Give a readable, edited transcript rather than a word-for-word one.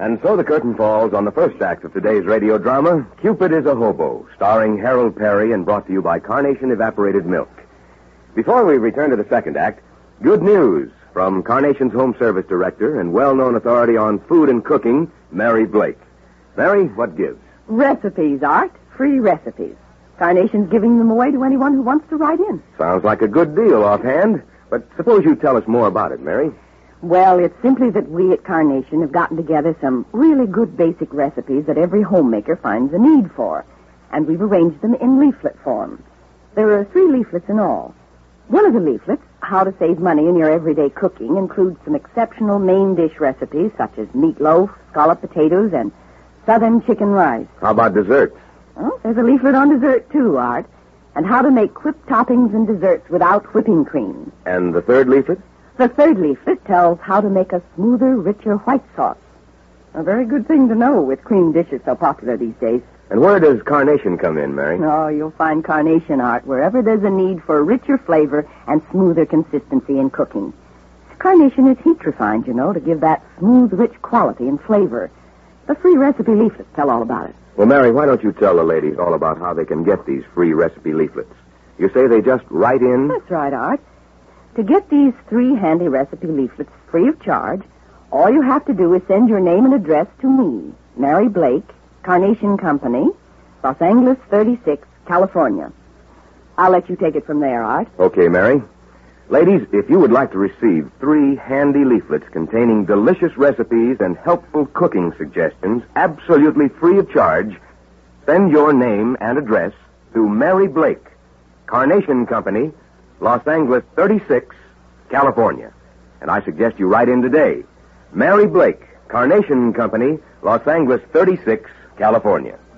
And so the curtain falls on the first act of today's radio drama, Cupid is a Hobo, starring Harold Perry and brought to you by Carnation Evaporated Milk. Before we return to the second act, good news from Carnation's Home Service Director and well-known authority on food and cooking, Mary Blake. Mary, what gives? Recipes, Art. Free recipes. Carnation's giving them away to anyone who wants to write in. Sounds like a good deal offhand, but suppose you tell us more about it, Mary. Well, it's simply that we at Carnation have gotten together some really good basic recipes that every homemaker finds a need for, and we've arranged them in leaflet form. There are 3 leaflets in all. One of the leaflets, How to Save Money in Your Everyday Cooking, includes some exceptional main dish recipes such as meatloaf, scalloped potatoes, and southern chicken rice. How about desserts? Well, there's a leaflet on dessert, too, Art, and how to make whipped toppings and desserts without whipping cream. And the third leaflet? The third leaflet tells how to make a smoother, richer white sauce. A very good thing to know with cream dishes so popular these days. And where does Carnation come in, Mary? Oh, you'll find Carnation, Art, wherever there's a need for richer flavor and smoother consistency in cooking. Carnation is heat refined, to give that smooth, rich quality and flavor. The free recipe leaflets tell all about it. Well, Mary, why don't you tell the ladies all about how they can get these free recipe leaflets? You say they just write in? That's right, Art. To get these 3 handy recipe leaflets free of charge, all you have to do is send your name and address to me, Mary Blake, Carnation Company, Los Angeles 36, California. I'll let you take it from there, Art. Okay, Mary. Ladies, if you would like to receive 3 handy leaflets containing delicious recipes and helpful cooking suggestions absolutely free of charge, send your name and address to Mary Blake, Carnation Company, Los Angeles 36, California. And I suggest you write in today. Mary Blake, Carnation Company, Los Angeles 36, California.